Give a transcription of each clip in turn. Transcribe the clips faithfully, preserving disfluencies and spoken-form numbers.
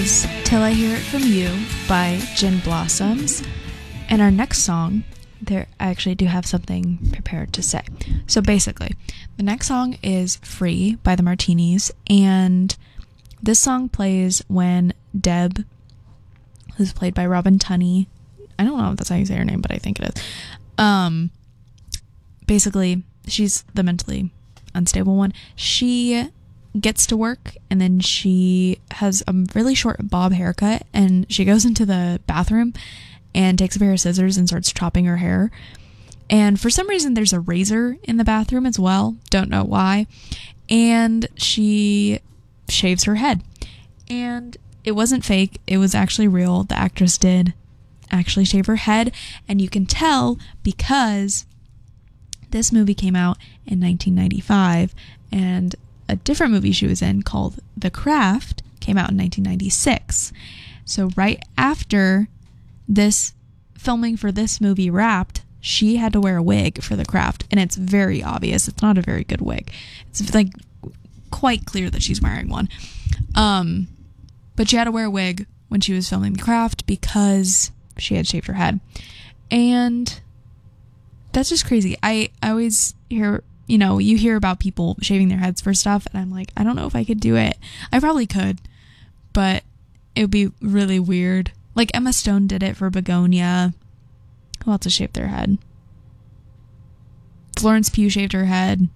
was Till I Hear It From You by Gin Blossoms. And our next song, there I actually do have something prepared to say. So basically, the next song is Free by the Martinis, and this song plays when Deb, who's played by Robin Tunney, I don't know if that's how you say her name, but I think it is. Um, basically, she's the mentally unstable one. She gets to work and then she has a really short bob haircut, and she goes into the bathroom and takes a pair of scissors and starts chopping her hair. And for some reason there's a razor in the bathroom as well. Don't know why. And she shaves her head. And it wasn't fake. It was actually real. The actress did actually shave her head. And you can tell because this movie came out in nineteen ninety-five, and a different movie she was in called The Craft came out in nineteen ninety-six. So right after this filming for this movie wrapped, she had to wear a wig for The Craft, and it's very obvious. It's not a very good wig. It's like quite clear that she's wearing one. Um, but she had to wear a wig when she was filming The Craft because she had shaved her head. And that's just crazy. I, I always hear, you know, you hear about people shaving their heads for stuff, and I'm like, I don't know if I could do it. I probably could, but it would be really weird. Like Emma Stone did it for Begonia. Who else has shaved their head? Florence Pugh shaved her head.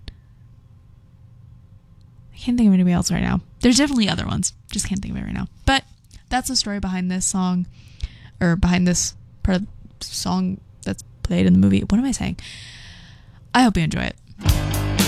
I can't think of anybody else right now. There's definitely other ones. Just can't think of it right now. But that's the story behind this song, or behind this part of the song that's played in the movie. What am I saying? I hope you enjoy it.